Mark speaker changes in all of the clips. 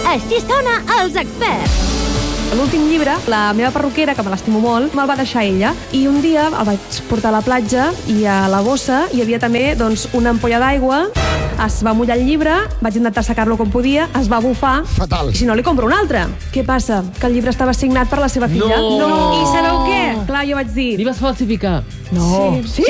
Speaker 1: Així sona Els Experts.
Speaker 2: L'últim llibre, la meva perruquera, que me l'estimo molt, me'l va deixar ella. I un dia el vaig portar a la platja i a la bossa hi havia també una ampolla d'aigua. Es va mullar el llibre, vaig intentar assecar-lo com podia, es va bufar.
Speaker 3: Fatal.
Speaker 2: I si no, li compro un altre. Què passa? Que el llibre estava signat per la seva filla.
Speaker 4: No!
Speaker 2: I sabeu què? Clar, jo vaig dir...
Speaker 4: Li vas falsificar?
Speaker 2: No. Sí!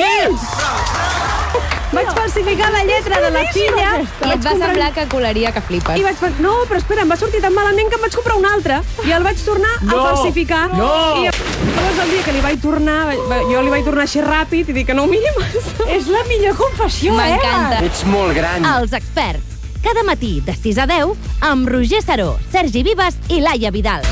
Speaker 2: Vaig falsificar la lletra de la filla.
Speaker 5: I et va semblar que colaria que flipes.
Speaker 2: I vaig pensar, no, però espera, em va sortir tan malament que em vaig comprar un altre. I el vaig tornar a falsificar.
Speaker 4: No!
Speaker 2: I llavors el dia que li vaig tornar, jo li vaig tornar així ràpid i dic que no ho miri massa.
Speaker 6: És la millor confessió,
Speaker 5: M'encanta.
Speaker 3: Ets molt gran.
Speaker 1: Els Experts. Cada matí de 6 a 10 amb Roger Saró, Sergi Vives i Laia Vidal.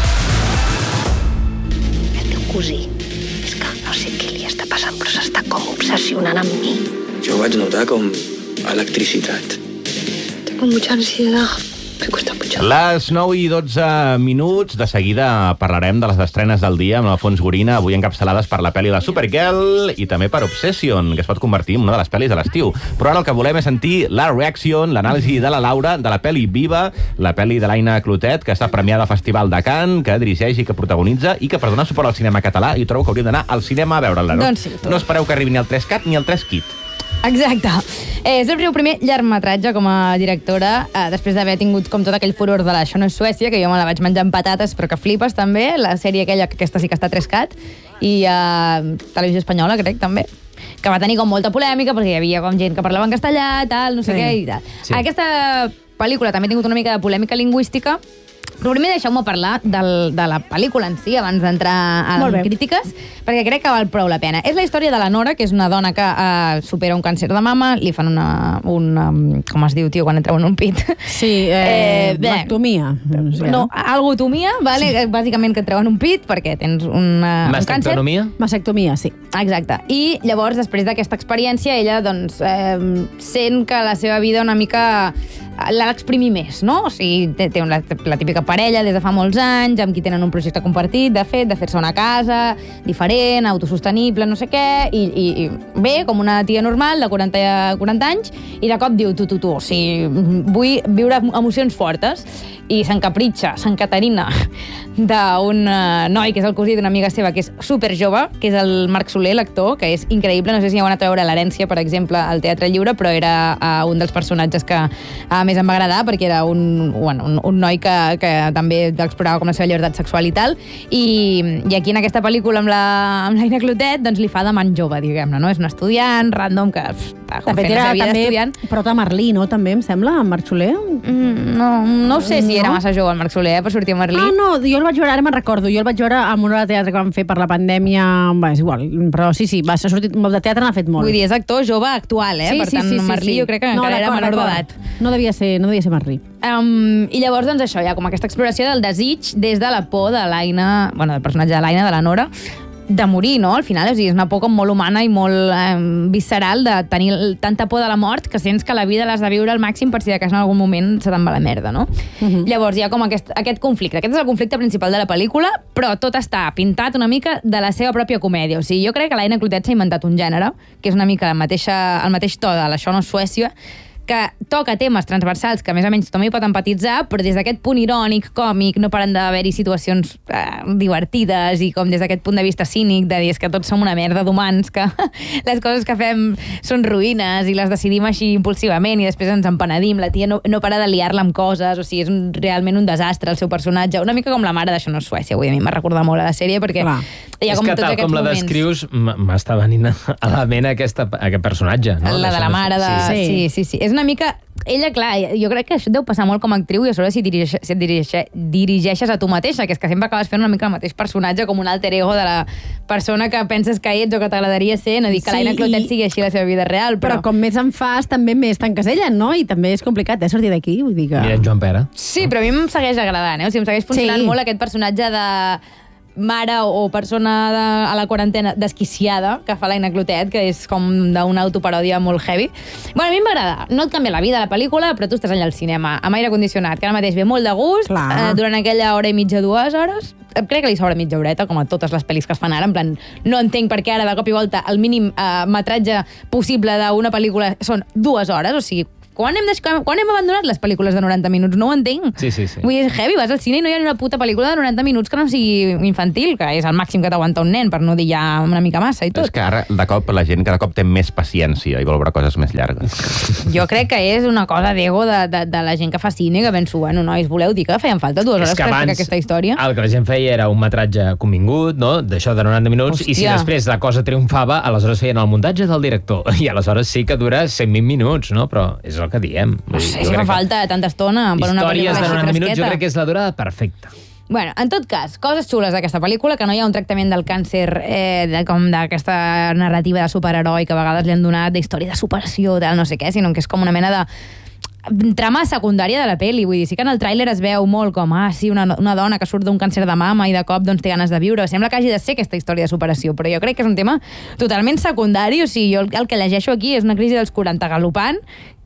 Speaker 7: El teu cosí, és que no sé què li està passant, però s'està com obsessionant amb mi.
Speaker 8: Jo ho vaig notar com electricitat.
Speaker 7: Tengo mucha ansiedad. Me cuesta mucho.
Speaker 9: Les 9 i 12 minuts. De seguida parlarem de les estrenes del dia amb l'Alfons Gorina, avui encapçalades per la pel·li de Supergirl i també per Obsession, que es pot convertir en una de les pel·lis de l'estiu. Però ara el que volem és sentir la reacció, l'anàlisi de la Laura de la pel·li Viva, la pel·li de l'Aina Clotet, que està premiada al Festival de Cannes, que dirigeix i que protagonitza i que per donar suport al cinema català i trobo que hauríem d'anar al cinema a veure-la, no?
Speaker 5: Doncs sí, tu.
Speaker 9: No espereu que arribi ni el 3CAT ni el 3KIT.
Speaker 5: Exacte. És el meu primer llargmetratge com a directora, després d'haver tingut com tot aquell furor de la Això no és Suècia, que jo me la vaig menjar amb patates, però que flipes també, la sèrie aquella, que aquesta sí que està a 3CAT, i Televisió Espanyola, crec, també, que va tenir com molta polèmica, perquè hi havia com gent que parlava en castellà, tal, no sé què, i tal. Sí. Aquesta pel·lícula també ha tingut una mica de polèmica lingüística, però primer deixeu-me parlar de la pel·lícula en si, abans d'entrar a les crítiques, perquè crec que val prou la pena. És la història de la Nora, que és una dona que supera un càncer de mama, li fan una com es diu, tio, quan entreu en un pit?
Speaker 6: Sí, mactomia.
Speaker 5: No, algotomia, vale? Bàsicament que et treuen un pit perquè tens un càncer.
Speaker 4: Mastectomia?
Speaker 6: Mastectomia, sí.
Speaker 5: Exacte. I llavors, després d'aquesta experiència, ella doncs, sent que la seva vida una mica l'ha d'exprimir més, no? O sigui, té la típica parella des de fa molts anys, amb qui tenen un projecte compartit, de fet, de fer-se una casa diferent, autosostenible, no sé què, i bé, com una tia normal de 40 anys, i de cop diu, tu, o sigui, vull viure emocions fortes, i s'encapritxa, s'encaterina d'un noi que és el cosí d'una amiga seva que és superjove, que és el Marc Soler, l'actor, que és increïble. No sé si heu anat a veure l'Herència, per exemple, al Teatre Lliure, però era un dels personatges que més em va agradar, perquè era un noi que també explorava com la seva llibertat sexual i tal, i aquí en aquesta pel·lícula amb l'Aina Clotet doncs li fa de man jove, diguem-ne, no? És un estudiant random que està fent la seva vida d'estudiant.
Speaker 6: Prota Merlí, no? També, em sembla, amb Marc Soler?
Speaker 5: No sé si era massa jove el Marc Soler, per sortir a Merlí.
Speaker 6: Ah, no, jo el vaig veure, ara me'n recordo, jo el vaig veure en una obra de teatre que van fer per la pandèmia, és igual, però sí, va ser sortit, de teatre n'ha fet molt.
Speaker 5: Vull dir, és actor jove actual, per tant, Merlí jo crec que encara era menor d'edat.
Speaker 6: No devia ser Merlí.
Speaker 5: I llavors, doncs això, hi ha com aquesta exploració del desig des de la por de l'Aina, del personatge de l'Aina, de la Nora, de morir, no? Al final, és una por com molt humana i molt visceral de tenir tanta por de la mort que sents que la vida l'has de viure al màxim per si de cas en algun moment se te'n va la merda, no? Llavors hi ha com aquest conflicte. Aquest és el conflicte principal de la pel·lícula, però tot està pintat una mica de la seva pròpia comèdia. O sigui, jo crec que l'Aina Clotet s'ha inventat un gènere, que és una mica el mateix to de l'Això no és Suècia, que toca temes transversals que més o menys tothom hi pot empatitzar, però des d'aquest punt irònic, còmic, no paren d'haver-hi situacions divertides i com des d'aquest punt de vista cínic, de dir que tots som una merda d'humans, que les coses que fem són ruïnes i les decidim així impulsivament i després ens empenedim, la tia no para de liar-la amb coses, o sigui, és realment un desastre el seu personatge, una mica com la mare d'Això no és Suècia, avui a mi m'ha recordat molt a la sèrie, perquè hi ha com tots aquests moments. És que tal com la descrius,
Speaker 4: m'està venint a la ment aquest personatge, no?
Speaker 5: La de la mare de... Sí. És una mica... Ella, clar, jo crec que això deu passar molt com a actriu i a sobre si et dirigeixes a tu mateixa, que és que sempre acabes fent una mica el mateix personatge com un alter ego de la persona que penses que ets o que t'agradaria ser. No dic que l'Aina Clotet sigui així la seva vida real,
Speaker 6: però com més en fas, també més t'encasellen, no? I també és complicat, sortir d'aquí, vull dir que...
Speaker 4: Mira, Joan Pere.
Speaker 5: Sí, però a mi em segueix agradant, O sigui, em segueix funcionant molt aquest personatge de mare o persona a la quarantena desquiciada que fa l'Aina Clotet, que és com d'una autoparòdia molt heavy. Bueno, a mi m'agrada. No et canvia la vida la pel·lícula, però tu estàs allà al cinema, amb aire condicionat, que ara mateix ve molt de gust, durant aquella hora i mitja, 2 hores. Crec que li sobra mitja horeta, com a totes les pel·lis que es fan ara, en plan, no entenc per què ara de cop i volta el mínim metratge possible d'una pel·lícula són 2 hores, o sigui, quan hem abandonat les pel·lícules de 90 minuts? No ho entenc.
Speaker 4: Sí.
Speaker 5: Vull dir, és heavy, vas al cine i no hi ha una puta pel·lícula de 90 minuts que no sigui infantil, que és el màxim que t'aguanta un nen, per no dir ja una mica massa i tot.
Speaker 9: És que ara, de cop, la gent cada cop té més paciència i vol veure coses més llargues.
Speaker 5: Jo crec que és una cosa d'ego de la gent que fa cine, que penso, bueno, nois, voleu dir que feien falta 2 hores per explicar aquesta història?
Speaker 4: El que la gent feia era un metratge convingut, no?, d'això de 90 minuts, i si després la cosa triomfava, aleshores feien el muntatge del director, i aleshores sí que dura 120 minuts, no? Però és el que diem.
Speaker 5: No sé si fa falta tanta estona per una pel·lícula
Speaker 4: històries de 90 minuts
Speaker 5: fresqueta.
Speaker 4: jo crec que és la durada perfecta.
Speaker 5: Bueno, en tot cas, coses xules d'aquesta pel·lícula, que no hi ha un tractament del càncer com d'aquesta narrativa de superheroi que a vegades li han donat d'història de superació, del no sé què, sinó que és com una mena de trama secundària de la pel·li. Vull dir, sí que en el tràiler es veu molt com, sí, una dona que surt d'un càncer de mama i de cop doncs, té ganes de viure. Sembla que hagi de ser aquesta història de superació, però jo crec que és un tema totalment secundari. O sigui, jo el que llegeixo aquí és una crisi dels 40 galopant,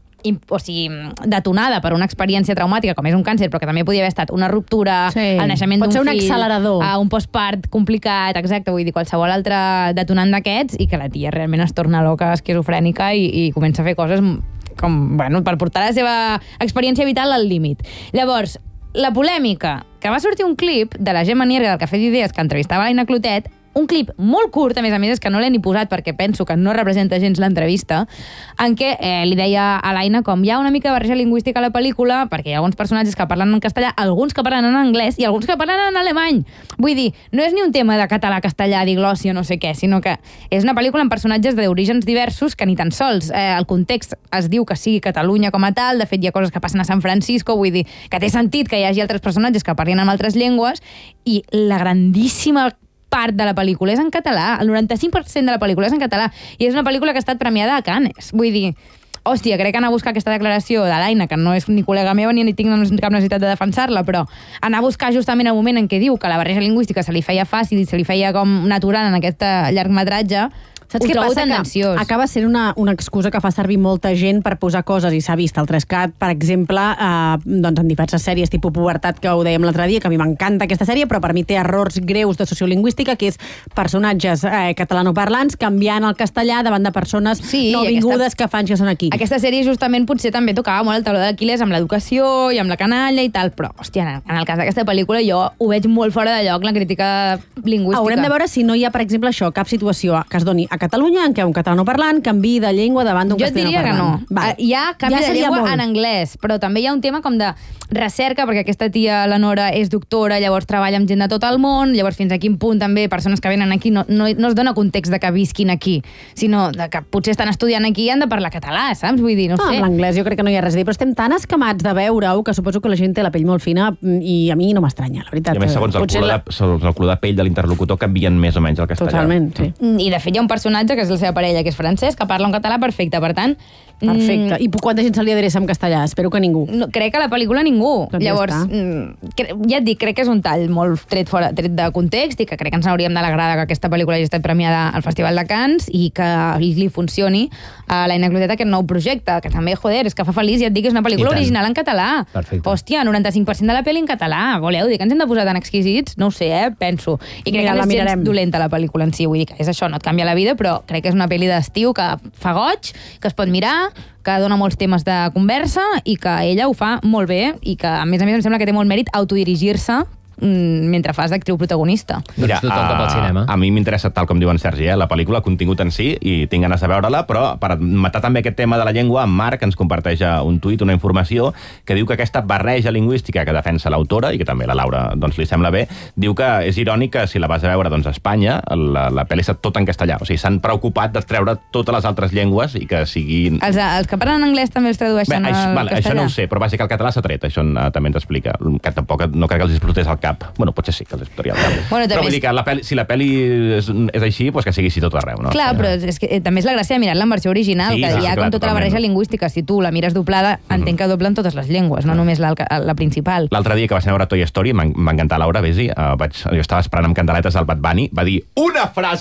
Speaker 5: o sigui, detonada per una experiència traumàtica com és un càncer, però que també podia haver estat una ruptura, el naixement d'un fill,
Speaker 6: pot ser un accelerador,
Speaker 5: un postpart complicat, exacte, vull dir, qualsevol altre detonant d'aquests, i que la tia realment es torna loca, esquizofrènica i comença a fer coses com, bueno, per portar la seva experiència vital al límit. Llavors, la polèmica, que va sortir un clip de la Gemma Nierga del Cafè d'Idees que entrevistava l'Aina Clotet, un clip molt curt, a més, és que no l'he ni posat perquè penso que no representa gens l'entrevista, en què li deia a l'Aina com hi ha una mica de barreja lingüística a la pel·lícula perquè hi ha alguns personatges que parlen en castellà, alguns que parlen en anglès i alguns que parlen en alemany. Vull dir, no és ni un tema de català-castellà, diglòssia, no sé què, sinó que és una pel·lícula amb personatges d'orígens diversos que ni tan sols el context es diu que sigui Catalunya com a tal, de fet hi ha coses que passen a San Francisco, vull dir, que té sentit que hi hagi altres personatges que parlin en altres llengües, i la grandíssima part de la pel·lícula és en català, el 95% de la pel·lícula és en català, i és una pel·lícula que ha estat premiada a Cannes. Vull dir, hòstia, crec que anar a buscar aquesta declaració de l'Aina, que no és ni col·lega meva ni tinc cap necessitat de defensar-la, però anar a buscar justament el moment en què diu que la barreja lingüística se li feia fàcil i se li feia com natural en aquest llargmetratge,
Speaker 6: saps què passa? Que acaba sent una excusa que fa servir molta gent per posar coses, i s'ha vist al 3CAT, per exemple, doncs en diverses sèries tipus Pubertat, que ho dèiem l'altre dia, que a mi m'encanta aquesta sèrie, però per mi té errors greus de sociolingüística, que és personatges catalanoparlants canviant el castellà davant de persones nouvingudes que fan que són aquí.
Speaker 5: Aquesta sèrie justament potser també tocava molt el taló d'Aquil·les amb l'educació i amb la canalla i tal, però, hòstia, en el cas d'aquesta pel·lícula jo ho veig molt fora de lloc, la crítica lingüística.
Speaker 6: Haurem de veure si no hi ha, per exemple, això, cap situació que es doni a Catalunya en què un catalanoparlant canviï de llengua davant d'un castellanoparlant.
Speaker 5: Jo diria que no. Va. Hi ha canvi de llengua en anglès, però també hi ha un tema com de recerca, perquè aquesta tia, la Nora, és doctora, llavors treballa amb gent de tot el món, llavors fins a quin punt també persones que venen aquí no es dona context de que visquin aquí, sinó de que potser estan estudiant aquí i han de parlar català, saps? Vull dir, no sé.
Speaker 6: Amb l'anglès jo crec que no hi ha res a dir, però estem tan escamats de veure-ho que suposo que la gent té la pell molt fina i a mi no m'estranya, la veritat.
Speaker 9: I a més, segons el color de pell de l'interlocutor canvien més o menys el castellà.
Speaker 6: Totalment, sí.
Speaker 5: I de fet hi ha un personatge que és la seva parella, que és francès, que parla un català perfecte, per tant...
Speaker 6: Perfecte. I quanta gent se li adreça en castellà? Espero que ningú.
Speaker 5: No, crec que a la pel·lícula ningú.
Speaker 6: Doncs
Speaker 5: llavors, ja et dic, crec que és un tall molt tret de context i que crec que ens hauríem d'alegrar que aquesta pel·lícula hagi estat premiada al Festival de Cannes i que li funcioni a l'Aina Clotet aquest nou projecte, que també, joder, és que fa feliç, ja et dic, és una pel·lícula original en català.
Speaker 4: Perfecte.
Speaker 5: Hòstia, 95% de la pel·li en català. Voleu dir que ens hem de posar tan exquisits? No ho sé, penso. I crec que no és gens dolenta la pel·lícula en si, vull dir que és això, no et canvia la vida, però crec que és una pel·li d'estiu que fa goig, que es pot mirar, que dona molts temes de conversa i que ella ho fa molt bé i que, a més em sembla que té molt mèrit autodirigir-se mentre fas d'actriu protagonista.
Speaker 9: Mira, a mi m'interessa, tal com diu en Sergi, la pel·lícula, el contingut en si, i tinc ganes de veure-la, però per matar també aquest tema de la llengua, en Marc ens comparteix un tuit, una informació, que diu que aquesta barreja lingüística que defensa l'autora, i que també la Laura doncs, li sembla bé, diu que és irònic que si la vas a veure doncs, a Espanya, la pel·li està tot en castellà. O sigui, s'han preocupat de treure totes les altres llengües i que siguin...
Speaker 5: Els que parlen anglès també els tradueixen al castellà?
Speaker 9: Això no ho sé, però va ser que el català s'ha tret, això també ens explica. Que tampoc no crec que els explotés al cap. Bueno, potser sí que els explotaria al cap. Però vull dir que si la pel·li és així, doncs que sigui així tot arreu. No?
Speaker 5: Clar, però és que també és la gràcia de mirar-la en versió original, que hi ha com tota la barreja lingüística. Si tu la mires doblada, entenc que doblen totes les llengües, no només la principal.
Speaker 9: L'altre dia que vaig anar a veure Toy Story, m'va encantar Laura, vés-hi, jo estava esperant amb candeletes al Bad Bunny, va dir una frase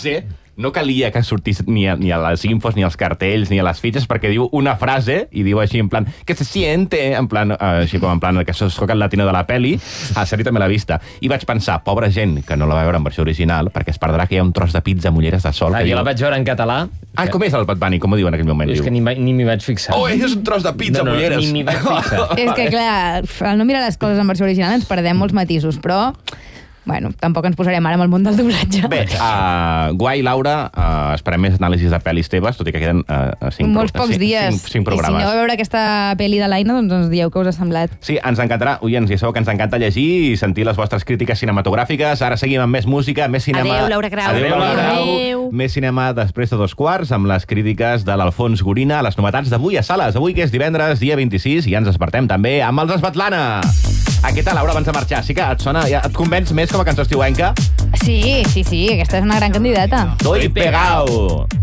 Speaker 9: no calia que sortís ni a les infos, ni als cartells, ni a les fitxes, perquè diu una frase i diu així en plan, que se siente, en plan, així com en plan, que soc el latino de la peli, a sèrie també l'ha vista. I vaig pensar, pobra gent que no la va veure en versió original, perquè es perdrà que hi ha un tros de pizza amb ulleres de sol.
Speaker 4: Jo la vaig veure en català.
Speaker 9: Com és el Bad Bunny? Com ho diu en aquell moment?
Speaker 4: És que ni m'hi vaig fixar.
Speaker 9: És un tros de pizza amb ulleres.
Speaker 4: Ni m'hi vaig fixar.
Speaker 5: És que, clar, al no mirar les coses en versió original ens perdem molts matisos, però... Bueno, tampoc ens posarem ara amb el món del doblatge.
Speaker 9: Bé, guai, Laura, esperem més anàlisis de pel·lis teves, tot i que queden
Speaker 5: molts pocs dies.
Speaker 9: 5 programes.
Speaker 5: I si aneu a veure aquesta pel·li de l'Aina, doncs ens dieu què us ha semblat.
Speaker 9: Sí, ens encantarà. Oients, ja sabeu que ens encanta llegir i sentir les vostres crítiques cinematogràfiques. Ara seguim amb més música, més cinema...
Speaker 1: Adéu, Laura Grau.
Speaker 9: Adéu, Laura Grau. Més cinema després de 2:15, amb les crítiques de l'Alfons Gorina, les novetats d'avui a sales. Avui, que és divendres, dia 26, i ens despertem també amb els Svetlana. Aquesta, Laura, abans de marxar, sí que et sona, ja et convenç més com a cançó estiuenca?
Speaker 5: Sí, aquesta és una gran candidata.
Speaker 9: Doy pegao.